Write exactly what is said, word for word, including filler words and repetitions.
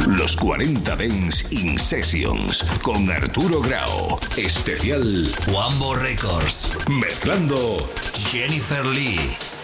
Los cuarenta Dance In Sessions con Arturo Grau. Especial Wambo Records. Mezclando Jennifer Lee.